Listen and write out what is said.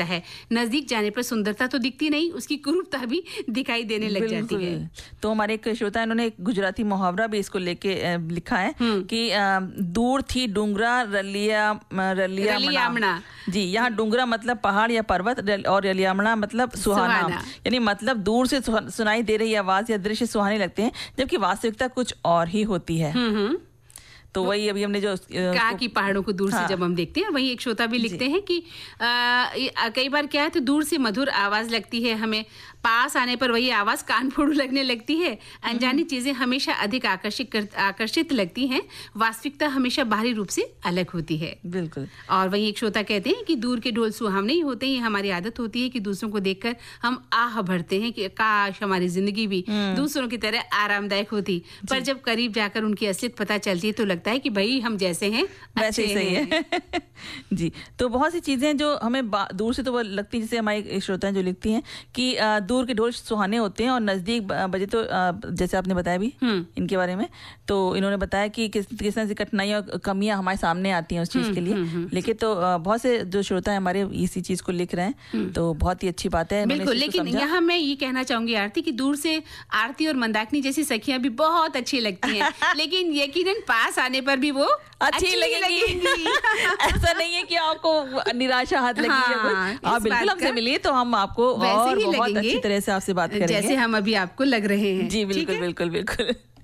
लगता है। नजदीक जाने पर सुंदरता तो दिखती नहीं, उसकी कुरूपता भी दिखाई देने लग जाती है। तो हमारे एक श्रोता इन्होंने एक गुजराती मुहावरा भी इसको लेके लिखा है कि दूर थी डूंगरा रलियामणा। जी, यहाँ डूंगरा मतलब पहाड़ या पर्वत और रलियामणा मतलब सुहाना। यानी मतलब दूर से सुनाई दे रही आवाज या दृश्य सुहाने लगते हैं, जबकि वास्तविकता कुछ और ही होती है। तो वही अभी हमने जो कहा कि पहाड़ों को दूर से जब हम देखते हैं, वही एक श्रोता भी लिखते हैं कि कई बार क्या है, तो दूर से मधुर आवाज लगती है हमें, पास आने पर वही आवाज कान फोड़ू लगने लगती है। अनजानी चीजें हमेशा अधिक आकर्षित लगती हैं, वास्तविकता हमेशा बाहरी रूप से अलग होती है। बिल्कुल। और वही एक श्रोता कहते हैं कि दूर के ढोल सुहावने ही होते हैं। हमारी आदत होती है कि दूसरों को देखकर हम आह भरते हैं कि काश हमारी जिंदगी भी दूसरों की तरह आरामदायक होती, पर जब करीब जाकर उनकी असलियत पता चलती है तो लगता है कि भाई हम जैसे हैं वैसे ही सही है। जी, तो बहुत सी चीजें जो हमें दूर से तो वो लगती है, जैसे हमारी श्रोता जो लिखती हैं कि दूर के ढोल सुहाने होते हैं और नजदीक बजे तो जैसे आपने बताया भी इनके बारे में, तो इन्होंने बताया कि किस तरह से कठिनाइयां और कमियां हमारे सामने आती हैं उस चीज के लिए। लेकिन तो बहुत से जो श्रोता है हमारे इसी चीज को लिख रहे हैं, तो बहुत ही अच्छी बात है। बिल्कुल, लेकिन यहाँ मैं ये कहना चाहूंगी आरती कि दूर से आरती और मंदाकिनी जैसी सखियां भी बहुत अच्छी लगती हैं, लेकिन यकीनन पास आने पर भी वो अच्छी लगेंगी। ऐसा नहीं है कि आपको निराशा हाथ लगी। आप बिल्कुल हमसे मिलिए तो हम आपको और बहुत अच्छी तरह से आपसे बात करेंगे, जैसे हम अभी आपको लग रहे हैं। जी बिल्कुल बिल्कुल बिल्कुल।